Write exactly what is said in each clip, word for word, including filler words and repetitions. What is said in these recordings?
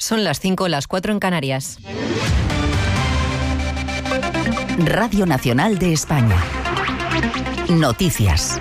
Son las cinco, las cuatro en Canarias. Radio Nacional de España. Noticias.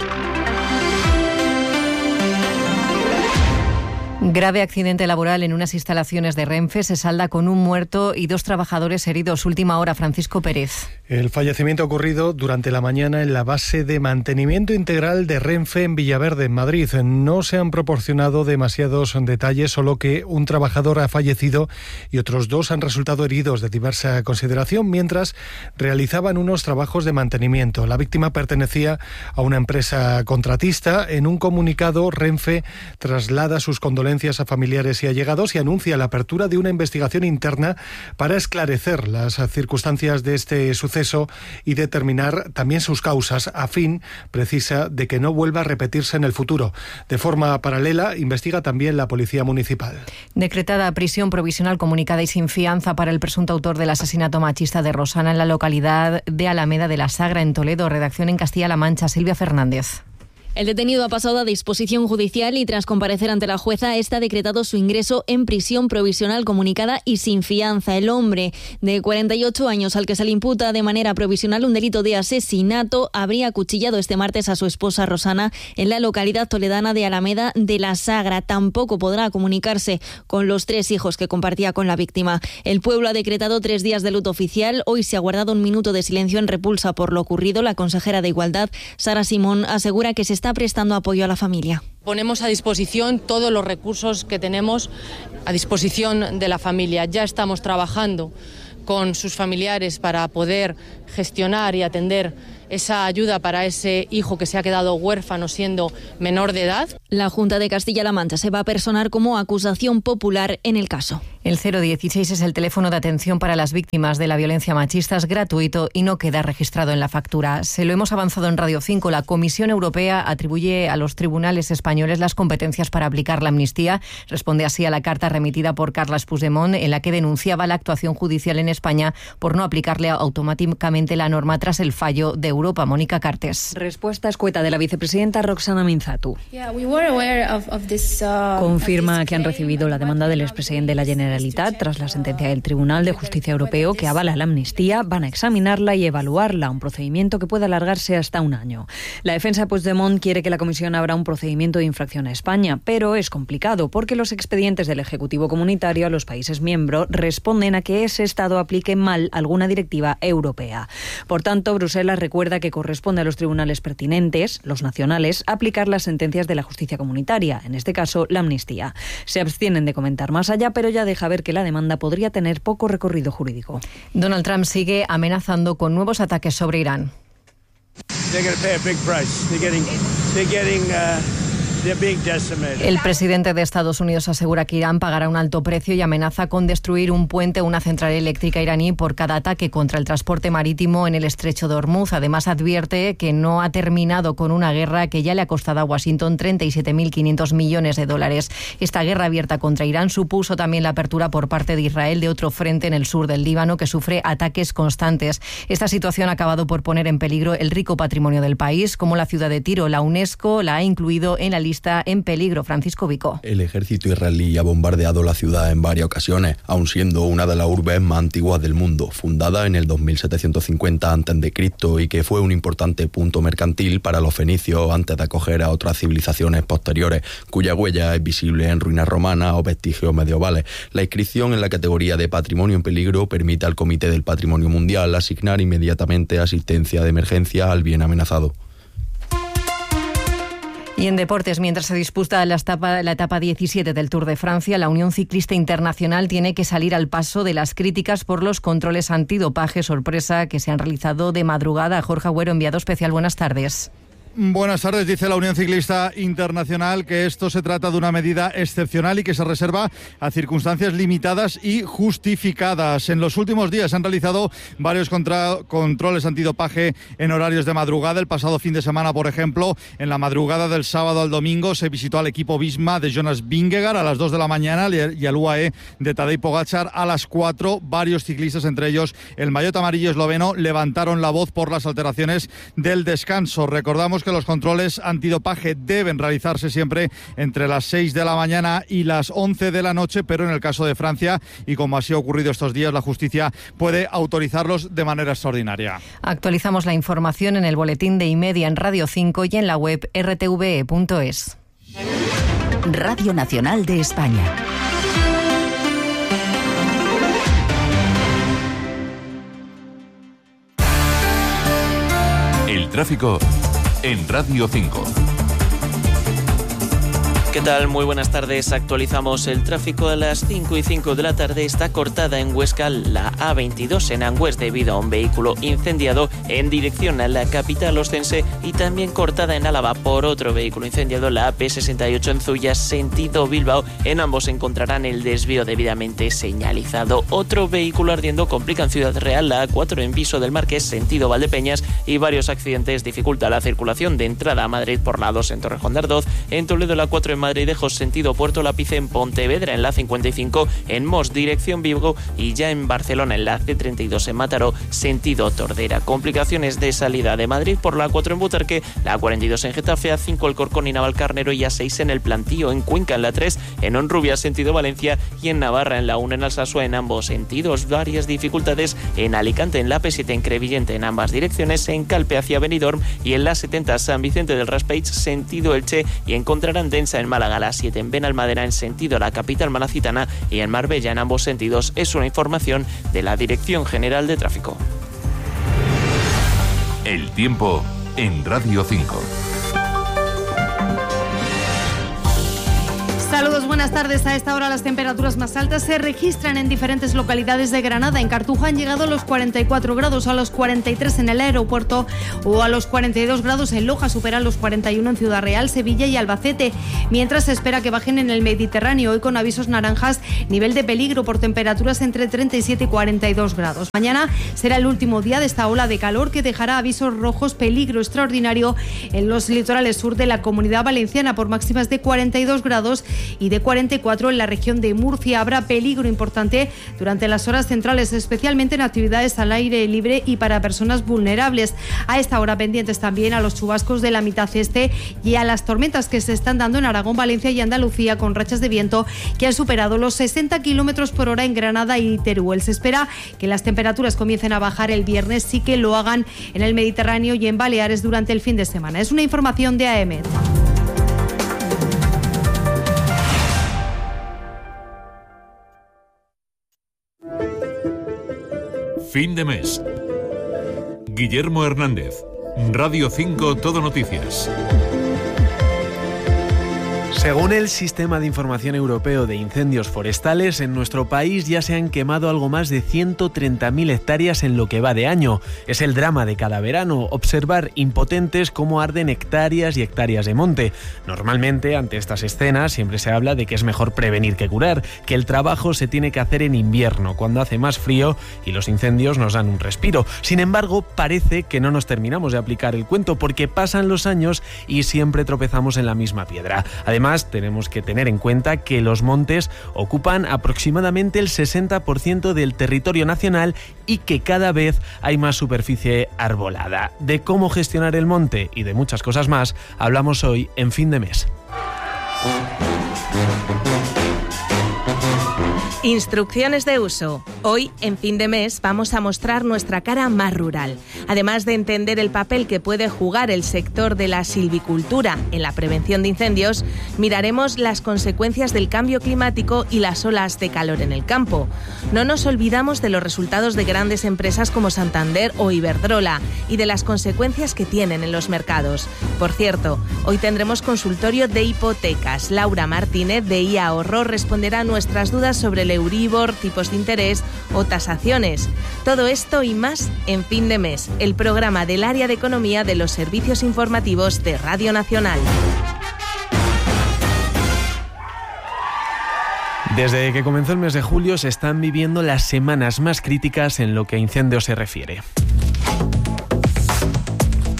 Grave accidente laboral en unas instalaciones de Renfe se salda con un muerto y dos trabajadores heridos. Última hora, Francisco Pérez. El fallecimiento ha ocurrido durante la mañana en la base de mantenimiento integral de Renfe en Villaverde, en Madrid. No se han proporcionado demasiados detalles, solo que un trabajador ha fallecido y otros dos han resultado heridos de diversa consideración mientras realizaban unos trabajos de mantenimiento. La víctima pertenecía a una empresa contratista. En un comunicado, Renfe traslada sus condolencias a familiares y allegados y anuncia la apertura de una investigación interna para esclarecer las circunstancias de este suceso y determinar también sus causas, a fin, precisa, de que no vuelva a repetirse en el futuro. De forma paralela, investiga también la Policía Municipal. Decretada prisión provisional comunicada y sin fianza para el presunto autor del asesinato machista de Rosana en la localidad de Alameda de la Sagra, en Toledo. Redacción en Castilla-La Mancha, Silvia Fernández. El detenido ha pasado a disposición judicial y tras comparecer ante la jueza está decretado su ingreso en prisión provisional comunicada y sin fianza. El hombre de cuarenta y ocho años al que se le imputa de manera provisional un delito de asesinato habría acuchillado este martes a su esposa Rosana en la localidad toledana de Alameda de la Sagra. Tampoco podrá comunicarse con los tres hijos que compartía con la víctima. El pueblo ha decretado tres días de luto oficial. Hoy se ha guardado un minuto de silencio en repulsa por lo ocurrido. La consejera de Igualdad, Sara Simón, asegura que se está prestando apoyo a la familia. Ponemos a disposición todos los recursos que tenemos a disposición de la familia. Ya estamos trabajando con sus familiares para poder gestionar y atender esa ayuda para ese hijo que se ha quedado huérfano siendo menor de edad. La Junta de Castilla-La Mancha se va a personar como acusación popular en el caso. El cero dieciséis es el teléfono de atención para las víctimas de la violencia machista, es gratuito y no queda registrado en la factura. Se lo hemos avanzado en Radio cinco. La Comisión Europea atribuye a los tribunales españoles las competencias para aplicar la amnistía. Responde así a la carta remitida por Carles Puigdemont, en la que denunciaba la actuación judicial en España por no aplicarle automáticamente la norma tras el fallo de Europa. Mónica Cartes. Respuesta escueta de la vicepresidenta Roxana Minzatu. Confirma que han recibido la demanda del expresidente de la Generalitat tras la sentencia del Tribunal de Justicia Europeo que avala la amnistía. Van a examinarla y evaluarla, un procedimiento que puede alargarse hasta un año. La defensa de Puigdemont quiere que la Comisión abra un procedimiento de infracción a España, pero es complicado porque los expedientes del Ejecutivo Comunitario a los países miembros responden a que ese Estado aplique mal alguna directiva europea. Por tanto, Bruselas recuerda que corresponde a los tribunales pertinentes, los nacionales, aplicar las sentencias de la justicia comunitaria, en este caso la amnistía. Se abstienen de comentar más allá, pero ya deja ver que la demanda podría tener poco recorrido jurídico. Donald Trump sigue amenazando con nuevos ataques sobre Irán. El presidente de Estados Unidos asegura que Irán pagará un alto precio y amenaza con destruir un puente o una central eléctrica iraní por cada ataque contra el transporte marítimo en el estrecho de Hormuz. Además, advierte que no ha terminado con una guerra que ya le ha costado a Washington treinta y siete mil quinientos millones de dólares. Esta guerra abierta contra Irán supuso también la apertura por parte de Israel de otro frente en el sur del Líbano que sufre ataques constantes. Esta situación ha acabado por poner en peligro el rico patrimonio del país, como la ciudad de Tiro. La UNESCO la ha incluido en la lista está en peligro. Francisco Vico. El ejército israelí ha bombardeado la ciudad en varias ocasiones, aun siendo una de las urbes más antiguas del mundo, fundada en el dos mil setecientos cincuenta antes de Cristo y que fue un importante punto mercantil para los fenicios antes de acoger a otras civilizaciones posteriores, cuya huella es visible en ruinas romanas o vestigios medievales. La inscripción en la categoría de patrimonio en peligro permite al Comité del Patrimonio Mundial asignar inmediatamente asistencia de emergencia al bien amenazado. Y en deportes, mientras se disputa la etapa, la etapa diecisiete del Tour de Francia, la Unión Ciclista Internacional tiene que salir al paso de las críticas por los controles antidopaje sorpresa que se han realizado de madrugada. Jorge Agüero, enviado especial, buenas tardes. Buenas tardes. Dice la Unión Ciclista Internacional que esto se trata de una medida excepcional y que se reserva a circunstancias limitadas y justificadas. En los últimos días se han realizado varios contra- controles antidopaje en horarios de madrugada. El pasado fin de semana, por ejemplo, en la madrugada del sábado al domingo se visitó al equipo Visma de Jonas Vingegaard a las dos de la mañana y al U A E de Tadej Pogačar a las cuatro. Varios ciclistas, entre ellos el maillot amarillo esloveno, levantaron la voz por las alteraciones del descanso. Recordamos recordamos que los controles antidopaje deben realizarse siempre entre las seis de la mañana y las once de la noche, pero en el caso de Francia, y como así ha ocurrido estos días, la justicia puede autorizarlos de manera extraordinaria. Actualizamos la información en el boletín de iMedia en Radio cinco y en la web r t v e punto es. Radio Nacional de España. El tráfico en Radio cinco. ¿Qué tal? Muy buenas tardes. Actualizamos el tráfico a las cinco y cinco de la tarde. Está cortada en Huesca la A veintidós en Angüés debido a un vehículo incendiado en dirección a la capital ostense, y también cortada en Álava por otro vehículo incendiado, la A P sesenta y ocho en Zuya sentido Bilbao. En ambos encontrarán el desvío debidamente señalizado. Otro vehículo ardiendo complica en Ciudad Real la A cuatro en Viso del Marqués sentido Valdepeñas, y varios accidentes dificultan la circulación de entrada a Madrid por la dos en Torrejón de Ardoz. En Toledo la cuatro en Madridejos sentido Puerto Lápice, en Pontevedra en la cincuenta y cinco en Mos dirección Vigo, y ya en Barcelona en la C treinta y dos en Mataró sentido Tordera. Complicaciones de salida de Madrid por la cuatro en Butarque, la cuarenta y dos en Getafe, A cinco Alcorcón y Navalcarnero, y A seis en El Plantío en Cuenca, en la tres en Honrubia sentido Valencia, y en Navarra en la uno en Alsasua en ambos sentidos. Varias dificultades en Alicante en la P siete en Crevillente en ambas direcciones, en Calpe hacia Benidorm y en la setenta San Vicente del Raspeig sentido Elche, y encontrarán densa en Málaga la siete en Benalmádena en sentido la capital malacitana, y en Marbella en ambos sentidos. Es una información de la Dirección General de Tráfico. El tiempo en Radio cinco. Saludos, buenas tardes. A esta hora las temperaturas más altas se registran en diferentes localidades de Granada. En Cartuja han llegado a los cuarenta y cuatro grados, a los cuarenta y tres en el aeropuerto o a los cuarenta y dos grados en Loja. Superan los cuarenta y uno en Ciudad Real, Sevilla y Albacete. Mientras se espera que bajen en el Mediterráneo, hoy con avisos naranjas, nivel de peligro por temperaturas entre treinta y siete y cuarenta y dos grados. Mañana será el último día de esta ola de calor que dejará avisos rojos, peligro extraordinario en los litorales sur de la Comunidad Valenciana por máximas de cuarenta y dos grados y de cuarenta y cuatro en la región de Murcia. Habrá peligro importante durante las horas centrales, especialmente en actividades al aire libre y para personas vulnerables. A esta hora pendientes también a los chubascos de la mitad este y a las tormentas que se están dando en Aragón, Valencia y Andalucía, con rachas de viento que han superado los sesenta kilómetros por hora en Granada y Teruel. Se espera que las temperaturas comiencen a bajar el viernes, sí que lo hagan en el Mediterráneo y en Baleares durante el fin de semana. Es una información de A E M E T. Fin de mes. Guillermo Hernández, Radio cinco Todo Noticias. Según el Sistema de Información Europeo de Incendios Forestales, en nuestro país ya se han quemado algo más de ciento treinta mil hectáreas en lo que va de año. Es el drama de cada verano, observar impotentes cómo arden hectáreas y hectáreas de monte. Normalmente, ante estas escenas, siempre se habla de que es mejor prevenir que curar, que el trabajo se tiene que hacer en invierno, cuando hace más frío y los incendios nos dan un respiro. Sin embargo, parece que no nos terminamos de aplicar el cuento, porque pasan los años y siempre tropezamos en la misma piedra. Además, tenemos que tener en cuenta que los montes ocupan aproximadamente el sesenta por ciento del territorio nacional y que cada vez hay más superficie arbolada. De cómo gestionar el monte y de muchas cosas más hablamos hoy en Fin de Mes. Instrucciones de uso. Hoy, en Fin de Mes, vamos a mostrar nuestra cara más rural. Además de entender el papel que puede jugar el sector de la silvicultura en la prevención de incendios, miraremos las consecuencias del cambio climático y las olas de calor en el campo. No nos olvidamos de los resultados de grandes empresas como Santander o Iberdrola y de las consecuencias que tienen en los mercados. Por cierto, hoy tendremos consultorio de hipotecas. Laura Martínez, de I A Ahorro, responderá a nuestras dudas sobre el Euribor, tipos de interés o tasaciones. Todo esto y más en Fin de Mes, el programa del área de economía de los servicios informativos de Radio Nacional. Desde que comenzó el mes de julio se están viviendo las semanas más críticas en lo que a incendios se refiere. En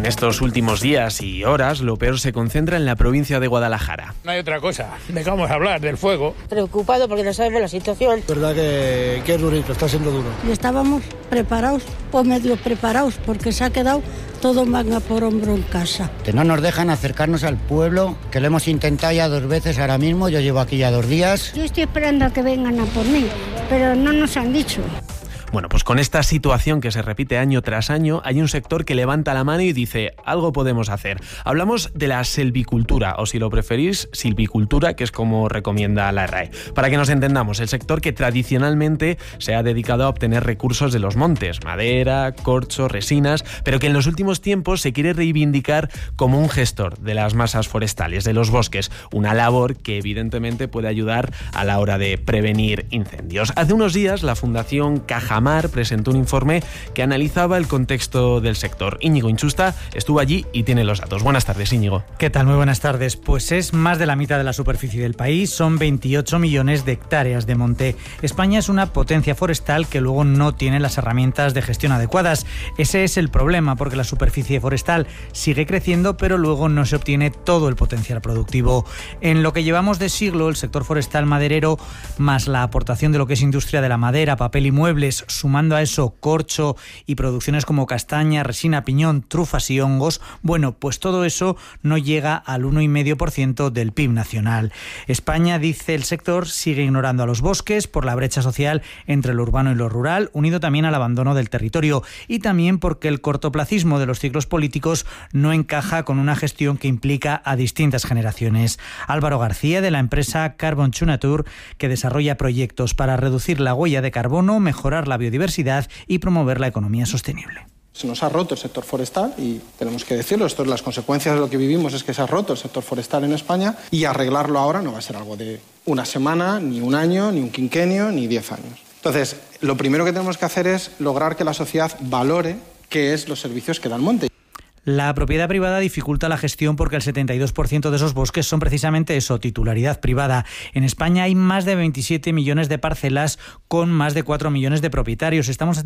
estos últimos días y horas, lo peor se concentra en la provincia de Guadalajara. No hay otra cosa, dejamos hablar del fuego. Preocupado porque no sabemos la situación. Verdad que, que es durito, está siendo duro. Y estábamos preparados, o medio preparados, porque se ha quedado todo manga por hombro en casa. Que no nos dejan acercarnos al pueblo, que lo hemos intentado ya dos veces ahora mismo, yo llevo aquí ya dos días. Yo estoy esperando a que vengan a por mí, pero no nos han dicho. Bueno, pues con esta situación que se repite año tras año, hay un sector que levanta la mano y dice, algo podemos hacer. Hablamos de la selvicultura, o si lo preferís, silvicultura, que es como recomienda la R A E. Para que nos entendamos, el sector que tradicionalmente se ha dedicado a obtener recursos de los montes, madera, corcho, resinas, pero que en los últimos tiempos se quiere reivindicar como un gestor de las masas forestales, de los bosques, una labor que evidentemente puede ayudar a la hora de prevenir incendios. Hace unos días, la Fundación Caja Mar presentó un informe que analizaba el contexto del sector. Íñigo Inchusta estuvo allí y tiene los datos. Buenas tardes, Íñigo. ¿Qué tal? Muy buenas tardes. Pues es más de la mitad de la superficie del país, son veintiocho millones de hectáreas de monte. España es una potencia forestal que luego no tiene las herramientas de gestión adecuadas. Ese es el problema, porque la superficie forestal sigue creciendo, pero luego no se obtiene todo el potencial productivo. En lo que llevamos de siglo, el sector forestal maderero, más la aportación de lo que es industria de la madera, papel y muebles, sumando a eso corcho y producciones como castaña, resina, piñón, trufas y hongos, bueno, pues todo eso no llega al uno coma cinco por ciento del P I B nacional. España, dice el sector, sigue ignorando a los bosques por la brecha social entre lo urbano y lo rural, unido también al abandono del territorio, y también porque el cortoplacismo de los ciclos políticos no encaja con una gestión que implica a distintas generaciones. Álvaro García, de la empresa Carbon to Nature, que desarrolla proyectos para reducir la huella de carbono, mejorar la biodiversidad y promover la economía sostenible. Se nos ha roto el sector forestal y tenemos que decirlo, esto es las consecuencias de lo que vivimos, es que se ha roto el sector forestal en España y arreglarlo ahora no va a ser algo de una semana, ni un año, ni un quinquenio, ni diez años. Entonces, lo primero que tenemos que hacer es lograr que la sociedad valore qué es los servicios que da el monte. La propiedad privada dificulta la gestión porque el setenta y dos por ciento de esos bosques son precisamente eso, titularidad privada. En España hay más de veintisiete millones de parcelas con más de cuatro millones de propietarios. Estamos